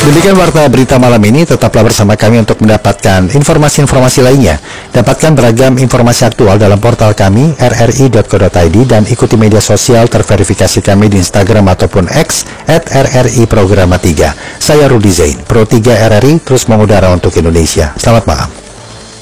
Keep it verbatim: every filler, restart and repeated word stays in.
Demikian warta berita malam ini, tetaplah bersama kami untuk mendapatkan informasi-informasi lainnya. Dapatkan beragam informasi aktual dalam portal kami r r i dot co dot i d dan ikuti media sosial terverifikasi kami di Instagram ataupun X at r r i programa tiga. Saya Rudi Zain, Pro tiga R R I, terus mengudara untuk Indonesia. Selamat malam.